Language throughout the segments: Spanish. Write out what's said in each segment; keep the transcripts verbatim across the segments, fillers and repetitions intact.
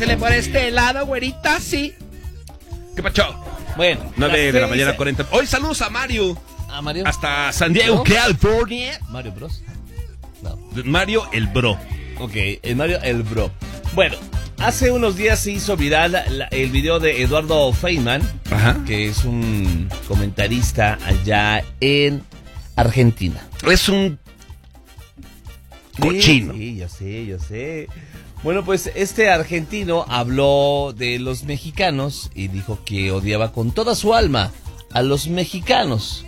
le por este lado, güerita, sí. ¿Qué pacho? Bueno, nueve de la mañana, cuarenta. Hoy saludos a Mario. ¿A Mario? Hasta San Diego, ¿No? California. ¿Mario Bros? No. Mario el Bro. Ok, el Mario el Bro. Bueno, hace unos días se hizo viral la, el video de Eduardo Feynman, Ajá. que es un comentarista allá en Argentina. Es un cochino. Sí, yo sé, yo sé. Bueno, pues este argentino habló de los mexicanos y dijo que odiaba con toda su alma a los mexicanos.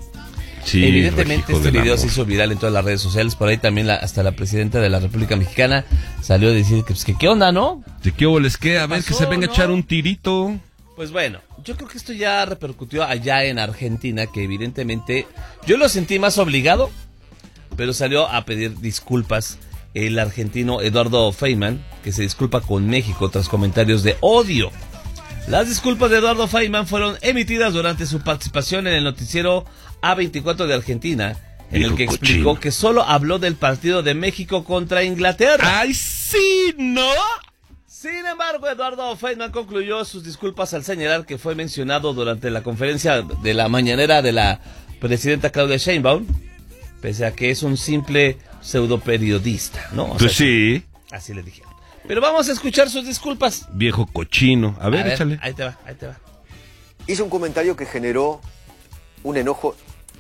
Sí, evidentemente este video amor. se hizo viral en todas las redes sociales. Por ahí también la, hasta la presidenta de la República Mexicana salió a decir que, pues, que qué onda, ¿no? ¿De qué les qué? A ver, pasó, que se venga no? a echar un tirito. Pues bueno, yo creo que esto ya repercutió allá en Argentina, que evidentemente yo lo sentí más obligado, pero salió a pedir disculpas el argentino Eduardo Feynman, que se disculpa con México tras comentarios de odio. Las disculpas de Eduardo Feynman fueron emitidas durante su participación en el noticiero A veinticuatro de Argentina, en Viejo el que explicó cochino. que solo habló del partido de México contra Inglaterra. ¡Ay, sí, no! Sin embargo, Eduardo Feynman concluyó sus disculpas al señalar que fue mencionado durante la conferencia de la mañanera de la presidenta Claudia Sheinbaum, pese a que es un simple pseudoperiodista, ¿no? O Pues sea, sí, así le dijeron. Pero vamos a escuchar sus disculpas. viejo cochino. A ver, A ver, échale. ahí te va, ahí te va. Hizo un comentario que generó un enojo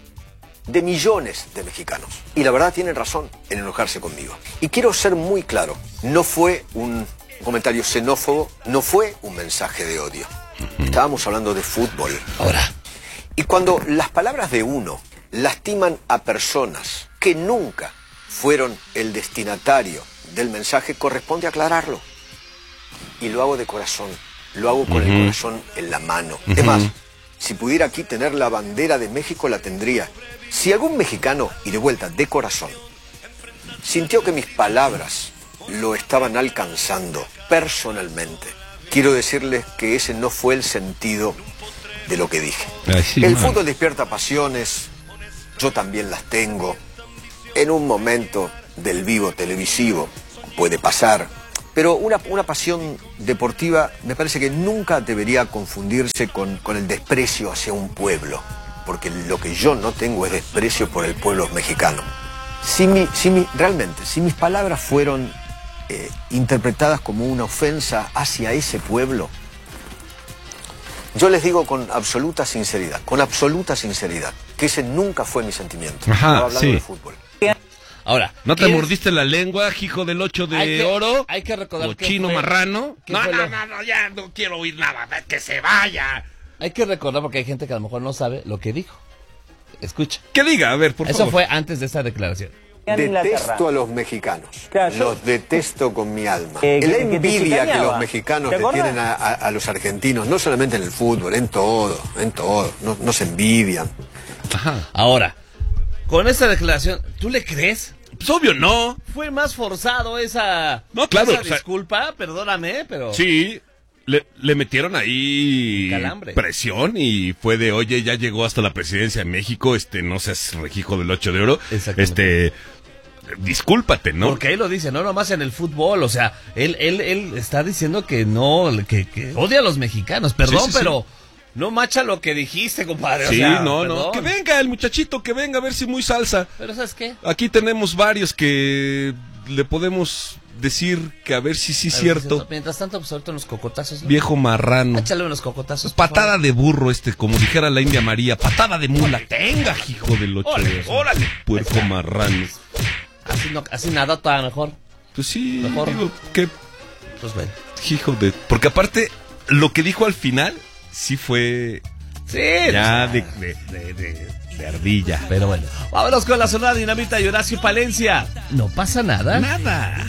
de millones de mexicanos. Y la verdad tienen razón en enojarse conmigo. Y quiero ser muy claro, no fue un comentario xenófobo, no fue un mensaje de odio. Estábamos hablando de fútbol. Ahora. Y cuando las palabras de uno lastiman a personas que nunca fueron el destinatario del mensaje, corresponde aclararlo. Y lo hago de corazón, lo hago con Uh-huh. el corazón en la mano. Uh-huh. Es más, si pudiera aquí tener la bandera de México, la tendría. Si algún mexicano, y de vuelta, de corazón, sintió que mis palabras lo estaban alcanzando personalmente, quiero decirles que ese no fue el sentido de lo que dije. Ay, sí, el man. fútbol despierta pasiones, yo también las tengo. En un momento del vivo televisivo puede pasar, pero una, una pasión deportiva me parece que nunca debería confundirse con, con el desprecio hacia un pueblo, porque lo que yo no tengo es desprecio por el pueblo mexicano. Si mi, si mi, realmente, si mis palabras fueron eh, interpretadas como una ofensa hacia ese pueblo, yo les digo con absoluta sinceridad, con absoluta sinceridad, que ese nunca fue mi sentimiento. Ajá, Estaba hablando sí. de fútbol. Ahora. ¿No te ¿quieres- mordiste la lengua, hijo del ocho de Hay que- oro? hay que recordar que Cochino fue- marrano. que No, fue no, lo- no, no, ya no quiero oír nada. Que se vaya. Hay que recordar porque hay gente que a lo mejor no sabe lo que dijo. Escucha. Que diga, a ver, por Eso favor. fue antes de esta declaración. Detesto a los mexicanos, Claro, yo- los detesto con mi alma. Eh, la que- que te envidia que chicaneaba. los mexicanos ¿Te le acordás? tienen a, a- a los argentinos, no solamente en el fútbol, en todo, en todo, no, no se envidian. Ajá. Ahora, con esta declaración, ¿tú le crees? Pues obvio no. Fue más forzado esa, No, claro, esa o sea- disculpa, perdóname, pero... Sí, le, le metieron ahí Calambre. presión y fue de, oye, ya llegó hasta la presidencia de México, este, no seas rejijo del ocho de oro. Exactamente. Este, discúlpate, ¿no? Porque él lo dice, no nomás en el fútbol, o sea, él, él, él está diciendo que no, que, que odia a los mexicanos, perdón, Sí, sí, sí. pero no macha lo que dijiste, compadre. Sí, o sea, no, perdón. no. Que venga el muchachito, que venga a ver si muy salsa. Pero ¿sabes qué? Aquí tenemos varios que le podemos decir que a ver si sí es A ver, cierto. Mientras tanto, pues ahorita unos cocotazos, ¿no? Viejo marrano. Échale unos cocotazos. por Patada favor. de burro este, como dijera la India María. Patada de mula. Tenga, hijo del ocho Órale, de oro. órale. Puerco marrano. Así, no, así nada, está mejor. Pues sí, Mejor. digo, que Pues bueno. hijo de... Porque aparte, lo que dijo al final, sí fue Sí, ya pues, de, de, de, de, de ardilla. pero bueno. Vámonos con la zona dinamita y Horacio Palencia. No pasa nada. Nada.